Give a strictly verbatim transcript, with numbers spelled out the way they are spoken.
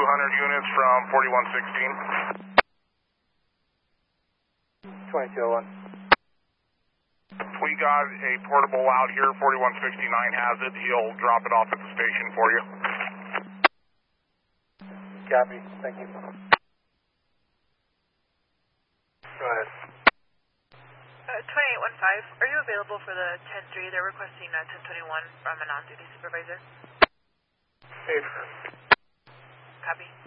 two hundred units from forty-one sixteen. twenty-two oh one. We got a portable out here, forty-one sixty-nine has it. He'll drop it off at the station for you. Copy, thank you. Go ahead. Uh, twenty-eight fifteen, are you available for the ten three? They're requesting uh, ten twenty-one from a non-duty supervisor. Hey. Copy.